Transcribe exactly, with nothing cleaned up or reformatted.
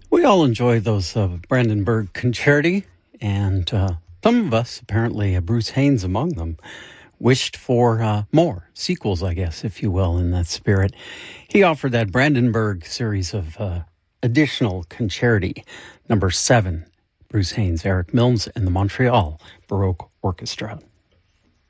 We all enjoy those uh, Brandenburg Concerti, and uh, some of us, apparently uh, Bruce Haynes among them, wished for uh, more sequels, I guess, if you will, in that spirit. He offered that Brandenburg series of uh, additional concerti, number seven, Bruce Haynes, Eric Milnes, and the Montreal Baroque Orchestra.